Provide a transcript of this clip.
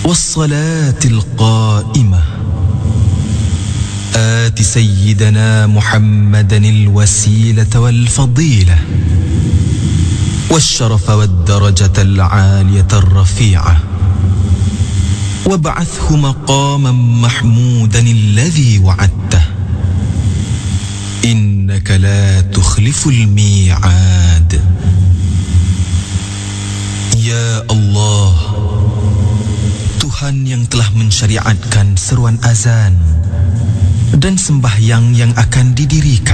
والصلاة القائمة آت سيدنا محمدا الوسيلة والفضيلة والشرف والدرجة العالية الرفيعة وابعثه مقاما محمودا الذي وعدته إنك لا تخلف الميعاد. Ya Allah, Tuhan yang telah mensyariatkan seruan azan dan sembahyang yang akan didirikan